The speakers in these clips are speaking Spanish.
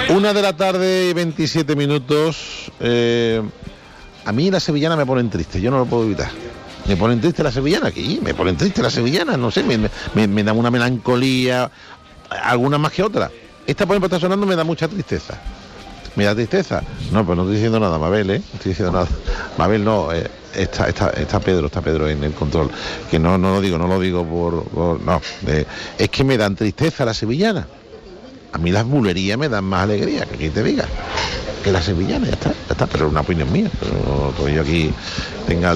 1:27 p.m. A mí la sevillana me ponen triste, yo no lo puedo evitar. Me ponen triste la sevillana, aquí, me ponen triste la sevillana, no sé, me da una melancolía, algunas más que otras. Esta, por ejemplo, está sonando, me da mucha tristeza. ¿Me da tristeza? No, pues no estoy diciendo nada, Mabel, ¿eh? No estoy diciendo nada. Mabel no, está Pedro en el control. Que no lo digo por no. Es que me dan tristeza la sevillana. A mí las bulerías me dan más alegría, que aquí te diga. Que la sevillana, ya está, pero es una opinión mía. Pero no yo aquí tenga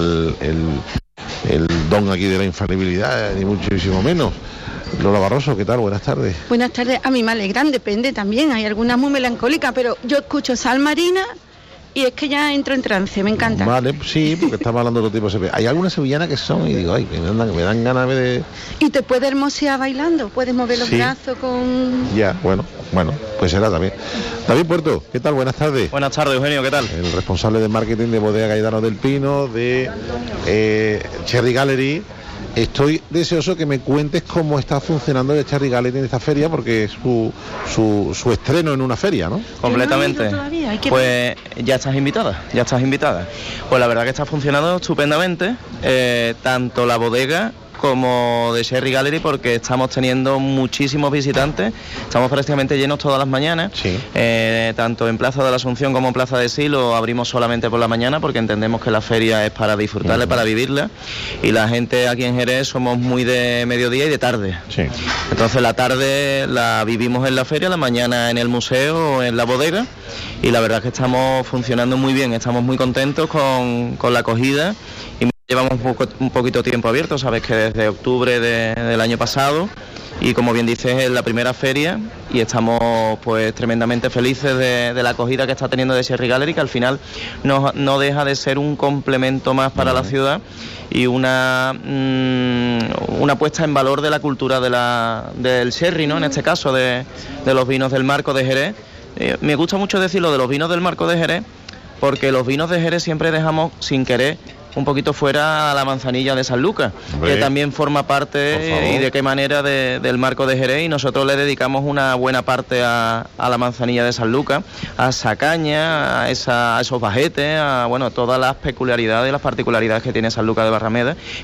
el don aquí de la infalibilidad, ni muchísimo menos. Lola Barroso, ¿qué tal? Buenas tardes. Buenas tardes. A mí me alegran, depende también. Hay algunas muy melancólicas, pero yo escucho Sal Marina y es que ya entro en trance, me encanta. Vale, sí, porque estamos hablando de otro tipo de sevillanas. Hay algunas sevillanas que son, y digo, ay, que me dan ganas de... Y te puedes hermosear bailando, puedes mover los brazos con... Ya, bueno, pues será también. David Puerto, ¿qué tal? Buenas tardes. Buenas tardes, Eugenio, ¿qué tal? El responsable de marketing de Bodega Gaetano del Pino, de Cherry Gallery. Estoy deseoso que me cuentes cómo está funcionando el Cherry Gallery en esta feria, porque es su estreno en una feria, ¿no? Completamente. Pues ya estás invitada. Pues la verdad que está funcionando estupendamente, tanto la bodega como de Cherry Gallery, porque estamos teniendo muchísimos visitantes, estamos prácticamente llenos todas las mañanas, sí. Tanto en Plaza de la Asunción como en Plaza de Sí, lo abrimos solamente por la mañana porque entendemos que la feria es para disfrutarla, para vivirla, y la gente aquí en Jerez somos muy de mediodía y de tarde, sí. Entonces la tarde la vivimos en la feria, la mañana en el museo o en la bodega, y la verdad es que estamos funcionando muy bien, estamos muy contentos con la acogida. Llevamos un poquito tiempo abierto, sabes que desde octubre del año pasado, y como bien dices, es la primera feria y estamos pues tremendamente felices de la acogida que está teniendo de Cherry Gallery, que al final no deja de ser un complemento más para la ciudad y una puesta en valor de la cultura del sherry, ¿no? En este caso de los vinos del Marco de Jerez. Me gusta mucho decirlo de los vinos del Marco de Jerez, porque los vinos de Jerez siempre dejamos sin querer un poquito fuera a la manzanilla de San Lucas, que también forma parte y de qué manera del Marco de Jerez, y nosotros le dedicamos una buena parte a la manzanilla de San Lucas, a esa caña, a esos bajetes, a todas las peculiaridades y las particularidades que tiene San Lucas de Barrameda.